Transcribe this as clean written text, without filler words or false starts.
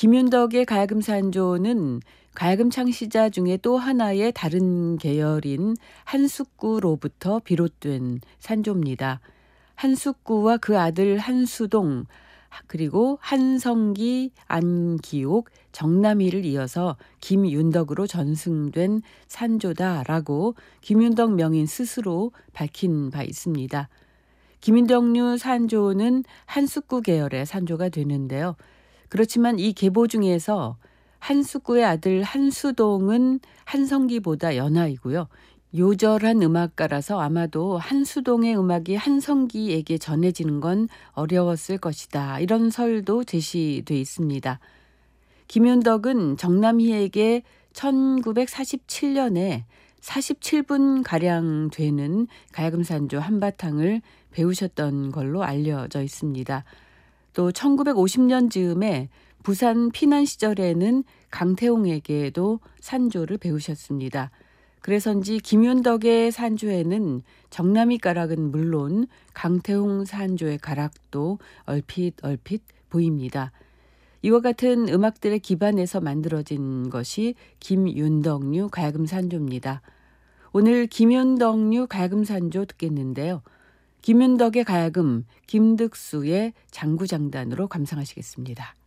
김윤덕의 가야금산조는 가야금 창시자 중에 또 하나의 다른 계열인 한숙구로부터 비롯된 산조입니다. 한숙구와 그 아들 한수동, 그리고 한성기, 안기옥, 정남희를 이어서 김윤덕으로 전승된 산조다라고 김윤덕 명인 스스로 밝힌 바 있습니다. 김윤덕류 산조는 한숙구 계열의 산조가 되는데요. 그렇지만 이 계보 중에서 한숙구의 아들 한수동은 한성기보다 연하이고요. 요절한 음악가라서 아마도 한수동의 음악이 한성기에게 전해지는 건 어려웠을 것이다. 이런 설도 제시돼 있습니다. 김윤덕은 정남희에게 1947년에 47분가량 되는 가야금산조 한바탕을 배우셨던 걸로 알려져 있습니다. 또 1950년 즈음에 부산 피난 시절에는 강태홍에게도 산조를 배우셨습니다. 그래서인지 김윤덕의 산조에는 정남희 가락은 물론 강태홍 산조의 가락도 얼핏 보입니다. 이와 같은 음악들의 기반에서 만들어진 것이 김윤덕류 가야금 산조입니다. 오늘 김윤덕류 가야금 산조 듣겠는데요. 김윤덕의 가야금, 김득수의 장구장단으로 감상하시겠습니다.